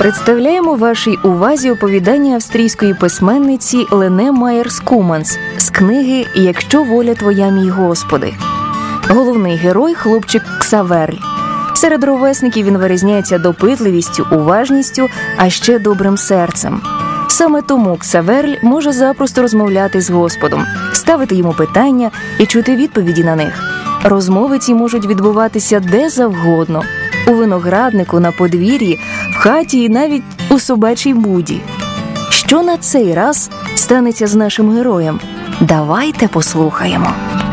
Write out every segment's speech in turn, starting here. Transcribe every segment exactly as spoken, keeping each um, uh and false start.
Представляємо вашій увазі оповідання австрійської письменниці Лене Майєр-Скуманс з книги «Якщо воля твоя, мій Господи». Головний герой – хлопчик Ксаверль. Серед ровесників він вирізняється допитливістю, уважністю, а ще добрим серцем. Саме тому Ксаверль може запросто розмовляти з Господом, ставити йому питання і чути відповіді на них. Розмови ці можуть відбуватися де завгодно – у винограднику, на подвір'ї, в хаті і навіть у собачій буді. Що на цей раз станеться з нашим героєм? Давайте послухаємо.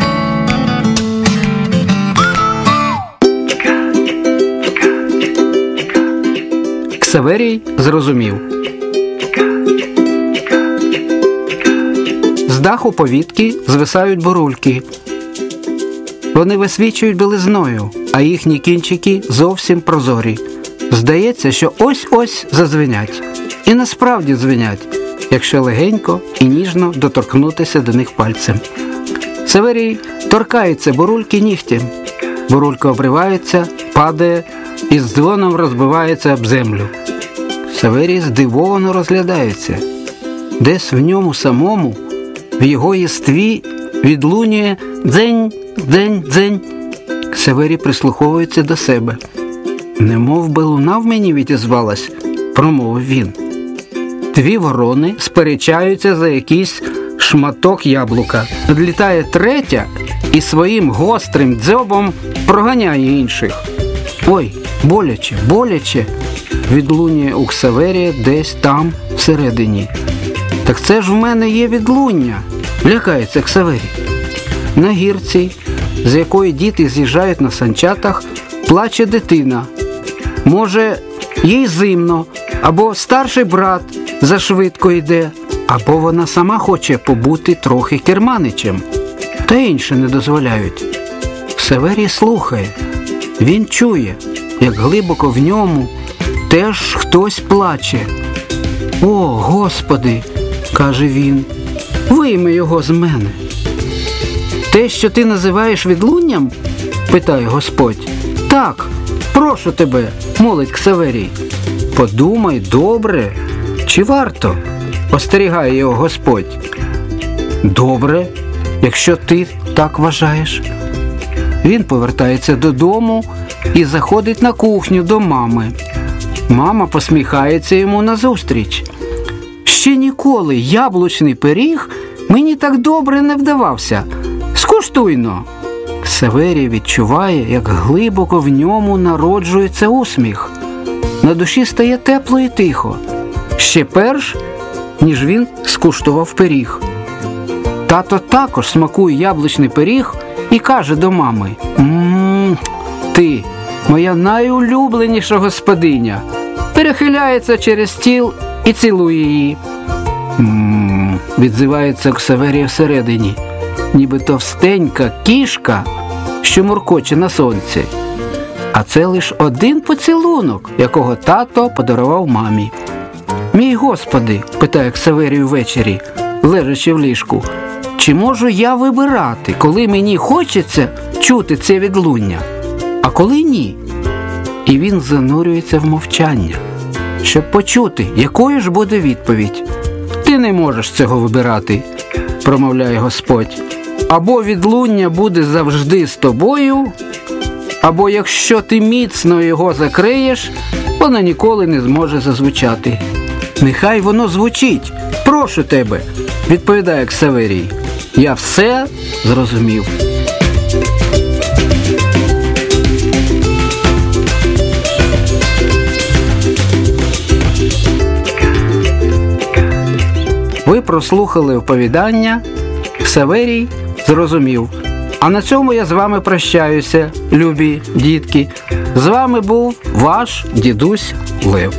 Ксаверій зрозумів. З даху повітки звисають бурульки. Вони висвічують білизною, а їхні кінчики зовсім прозорі. Здається, що ось-ось зазвенять. І насправді дзвенять, якщо легенько і ніжно доторкнутися до них пальцем. Ксаверій торкається бурульки нігтем. Бурулька обривається, падає і з дзвоном розбивається об землю. Ксаверій здивовано розглядається. Десь в ньому самому, в його єстві, відлунює дзень, дзень, дзень. Ксаверій прислуховується до себе. «Немов би луна в мені відізвалась», – промовив він. Дві ворони сперечаються за якийсь шматок яблука. Відлітає третя і своїм гострим дзьобом проганяє інших. «Ой, боляче, боляче», – відлунює у Ксаверія десь там всередині. «Так це ж в мене є відлуння», – лякається Ксаверій. На гірці, з якої діти з'їжджають на санчатах, плаче дитина. Може, їй зимно, або старший брат зашвидко йде, або вона сама хоче побути трохи керманичем. Та інше не дозволяють. Ксаверій слухає. Він чує, як глибоко в ньому теж хтось плаче. «О, Господи!» – каже він. «Вийми його з мене!» «Те, що ти називаєш відлунням?» – питає Господь. «Так, прошу тебе», – молить Ксаверій. «Подумай добре, чи варто?» – остерігає його Господь. «Добре, якщо ти так вважаєш». Він повертається додому і заходить на кухню до мами. Мама посміхається йому назустріч. «Ще ніколи яблучний пиріг мені так добре не вдавався. Скуштуйно!» Ксаверій відчуває, як глибоко в ньому народжується усміх. На душі стає тепло і тихо. Ще перш, ніж він скуштував пиріг. Тато також смакує яблучний пиріг і каже до мами: «Ммм, ти, моя найулюбленіша господиня!» Перехиляється через стіл і цілує її. «Ммм», відзивається Ксаверія всередині, ніби товстенька кішка, що муркоче на сонці. А це лише один поцілунок, якого тато подарував мамі. «Мій Господи», – питає Ксаверій ввечері, лежачи в ліжку, «чи можу я вибирати, коли мені хочеться чути це відлуння, а коли ні?» І він занурюється в мовчання, щоб почути, якою ж буде відповідь. «Ти не можеш цього вибирати», – промовляє Господь. «Або відлуння буде завжди з тобою, або якщо ти міцно його закриєш, воно ніколи не зможе зазвучати». «Нехай воно звучить, прошу тебе», – відповідає Ксаверій. «Я все зрозумів». Ви прослухали оповідання «Ксаверій зрозумів». А на цьому я з вами прощаюся, любі дітки. З вами був ваш дідусь Лев.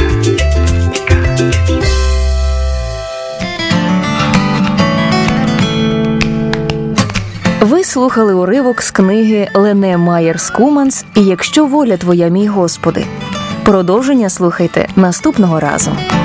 Ви слухали уривок з книги Лене Майєр-Скуманс «І якщо воля твоя, мій Господи». Продовження слухайте наступного разу.